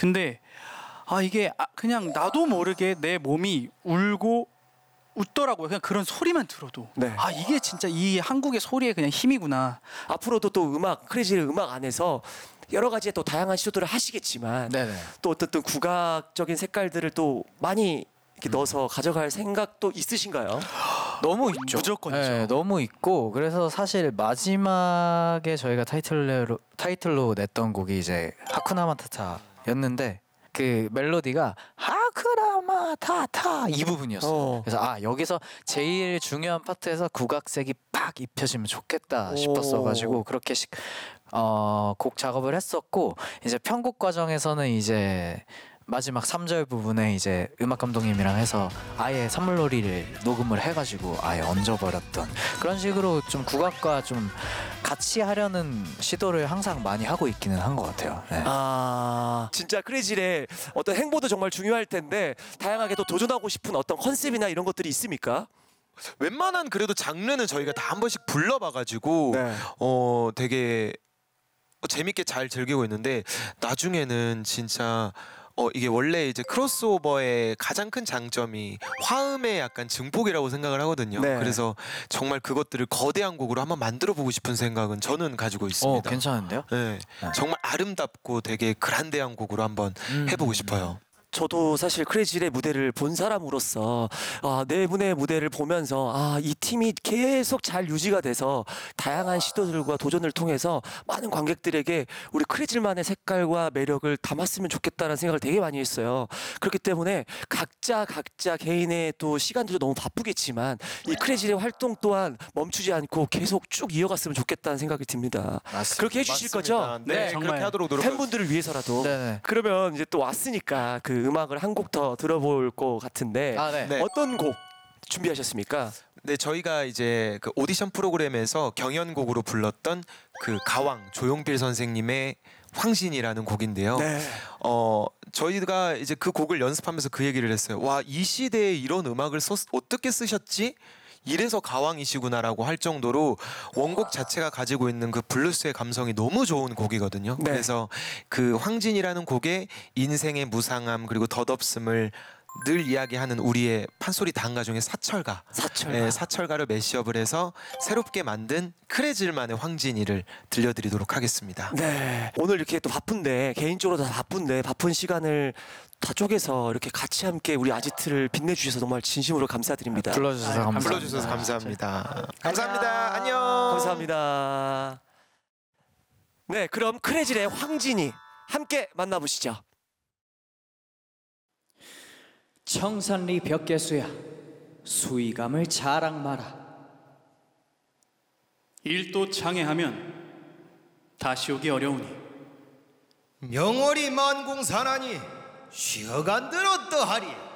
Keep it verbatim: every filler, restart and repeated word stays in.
근데 아 이게 아, 그냥 나도 모르게 내 몸이 울고 웃더라고요. 그냥 그런 소리만 들어도. 네. 아 이게 진짜 이 한국의 소리의 그냥 힘이구나. 앞으로도 또 음악 크레이지의 음악 안에서 여러 가지의 또 다양한 시도들을 하시겠지만 네네. 또 어떤 국악적인 색깔들을 또 많이 이렇게 음. 넣어서 가져갈 생각도 있으신가요? 너무 있죠. 무조건이죠. 네, 너무 있고 그래서 사실 마지막에 저희가 타이틀로 타이틀로 냈던 곡이 이제 하쿠나 마타타였는데 그 멜로디가 하쿠나 마타타 이 부분이었어요. 어. 그래서 아 여기서 제일 중요한 파트에서 국악색이 빡 입혀지면 좋겠다 싶었어가지고 그렇게 시, 어, 곡 작업을 했었고 이제 편곡 과정에서는 이제 마지막 삼 절 부분에 이제 음악 감독님이랑 해서 아예 선물놀이를 녹음을 해가지고 아예 얹어버렸던 그런 식으로 좀 국악과 좀 같이 하려는 시도를 항상 많이 하고 있기는 한 것 같아요. 네. 아 진짜 크레이지의 어떤 행보도 정말 중요할 텐데 다양하게 또 도전하고 싶은 어떤 컨셉이나 이런 것들이 있습니까? 웬만한 그래도 장르는 저희가 다 한 번씩 불러봐가지고 네. 어 되게 재밌게 잘 즐기고 있는데 나중에는 진짜 어 이게 원래 이제 크로스오버의 가장 큰 장점이 화음의 약간 증폭이라고 생각을 하거든요. 네. 그래서 정말 그것들을 거대한 곡으로 한번 만들어 보고 싶은 생각은 저는 가지고 있습니다. 어, 괜찮은데요? 네. 네. 정말 아름답고 되게 그란데한 곡으로 한번 음. 해보고 싶어요. 저도 사실 크레이지의 무대를 본 사람으로서 아, 네 분의 무대를 보면서 아, 이 팀이 계속 잘 유지가 돼서 다양한 시도들과 도전을 통해서 많은 관객들에게 우리 크레이지만의 색깔과 매력을 담았으면 좋겠다는 생각을 되게 많이 했어요. 그렇기 때문에 각자 각자 개인의 또 시간들도 너무 바쁘겠지만 이 크레이지의 활동 또한 멈추지 않고 계속 쭉 이어갔으면 좋겠다는 생각이 듭니다. 맞습니다. 그렇게 해주실 거죠? 네, 네, 그렇게 정말. 하도록 노력하겠습니다. 팬분들을 위해서라도. 네네. 그러면 이제 또 왔으니까 그 음악을 한 곡 더 들어볼 것 같은데 아, 네. 네. 어떤 곡 준비하셨습니까? 네, 저희가 이제 그 오디션 프로그램에서 경연곡으로 불렀던 그 가왕 조용필 선생님의 황신이라는 곡인데요. 네. 어, 저희가 이제 그 곡을 연습하면서 그 얘기를 했어요. 와, 이 시대에 이런 음악을 썼, 어떻게 쓰셨지? 이래서 가왕이시구나라고 할 정도로 원곡 자체가 가지고 있는 그 블루스의 감성이 너무 좋은 곡이거든요. 네. 그래서 그 황진이라는 곡에 인생의 무상함 그리고 덧없음을 늘 이야기하는 우리의 판소리 단가 중에 사철가, 사철가. 네, 사철가를 매시업을 해서 새롭게 만든 크레질만의 황진이를 들려드리도록 하겠습니다. 네. 오늘 이렇게 또 바쁜데 개인적으로 다 바쁜데 바쁜 시간을 다 쪼개서 이렇게 같이 함께 우리 아지트를 빛내주셔서 정말 진심으로 감사드립니다. 불러주셔서 감사합니다. 불러주셔서 감사합니다. 감사합니다. 안녕. 감사합니다. 네, 그럼 크레질의 황진이 함께 만나보시죠. 청산리 벽계수야 수위감을 자랑 마라. 일도 장애하면 다시 오기 어려우니 명월이 만공산하니 쉬어간들 어떠하리.